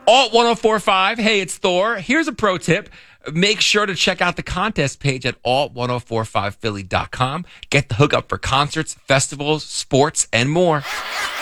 Alt 1045. Hey, it's Thor. Here's a pro tip. Make sure to check out the contest page at alt1045philly.com. Get the hookup for concerts, festivals, sports, and more.